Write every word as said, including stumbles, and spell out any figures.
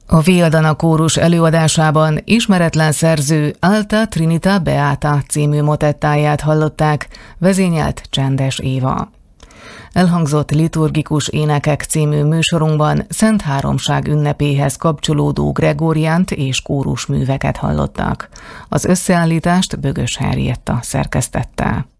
A Viadana kórus előadásában ismeretlen szerző Alta Trinita Beata című motettáját hallották, vezényelt Csendes Éva. Elhangzott Liturgikus énekek című műsorunkban Szent Háromság ünnepéhez kapcsolódó gregóriánt és kórusműveket hallottak. Az összeállítást Bögös Henrietta szerkesztette.